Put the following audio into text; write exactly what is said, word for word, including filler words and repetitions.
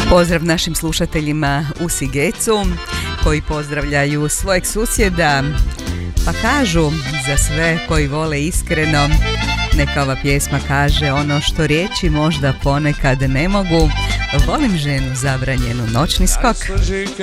Pozdrav našim slušateljima u Sigecu koji pozdravljaju svojeg susjeda, pa kažu za sve koji vole iskreno, neka ova pjesma kaže ono što riječi možda ponekad ne mogu. Volim ženu zabranjenu, noćni skok.